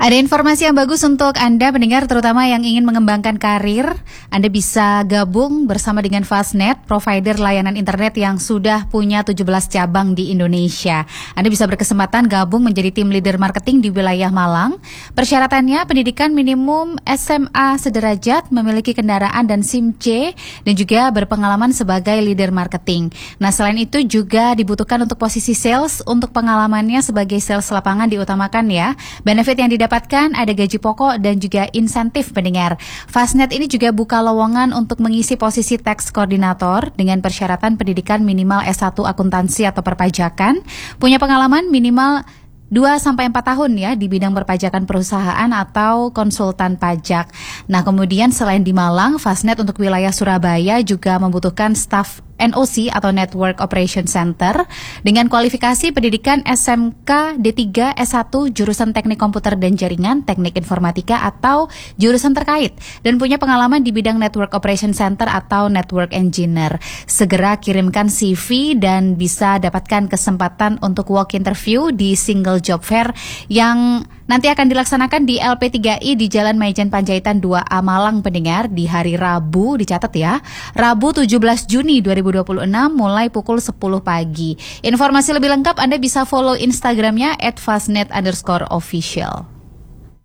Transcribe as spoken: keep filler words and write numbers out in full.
Ada informasi yang bagus untuk Anda pendengar, terutama yang ingin mengembangkan karir. Anda bisa gabung bersama dengan Fastnet, provider layanan internet yang sudah punya tujuh belas cabang di Indonesia. Anda bisa berkesempatan gabung menjadi tim leader marketing di wilayah Malang. Persyaratannya pendidikan minimum S M A sederajat, memiliki kendaraan dan SIM C, dan juga berpengalaman sebagai leader marketing. Nah, selain itu juga dibutuhkan untuk posisi sales. Untuk pengalamannya sebagai sales lapangan diutamakan ya. Benefit yang didapat Dapatkan ada gaji pokok dan juga insentif pendengar. Fastnet ini juga buka lowongan untuk mengisi posisi tax koordinator dengan persyaratan pendidikan minimal S satu akuntansi atau perpajakan, punya pengalaman minimal dua sampai empat tahun ya di bidang perpajakan perusahaan atau konsultan pajak. Nah, kemudian selain di Malang, Fastnet untuk wilayah Surabaya juga membutuhkan staf N O C atau Network Operation Center dengan kualifikasi pendidikan S M K D tiga S satu jurusan Teknik Komputer dan Jaringan, Teknik Informatika atau jurusan terkait, dan punya pengalaman di bidang Network Operation Center atau Network Engineer. Segera kirimkan C V dan bisa dapatkan kesempatan untuk walk interview di Single Job Fair yang nanti akan dilaksanakan di L P tiga I di Jalan Maijen Panjaitan dua A Malang pendengar di hari Rabu, dicatat ya, Rabu tujuh belas Juni dua ribu dua puluh enam mulai pukul sepuluh pagi. Informasi lebih lengkap Anda bisa follow Instagramnya at fastnet underscore official.